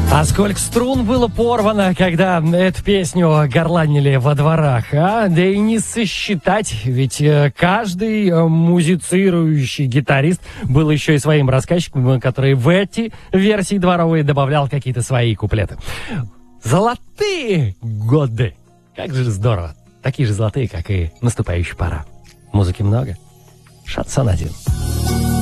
А сколько струн было порвано, когда эту песню горланили во дворах, а? Да и не сосчитать, ведь каждый музицирующий гитарист был еще и своим рассказчиком, который в эти версии дворовые добавлял какие-то свои куплеты. Золотые годы! Как же здорово! Такие же золотые, как и наступающая пора. Музыки много. Шансон один.